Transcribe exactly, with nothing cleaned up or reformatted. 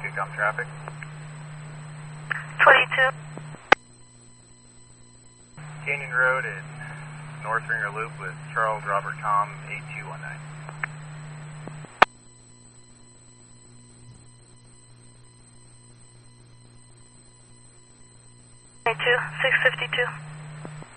Good gum traffic. twenty-two. Canyon Road at North Ringer Loop with Charles Robert Tom eight two one nine. twenty-two, six fifty-two.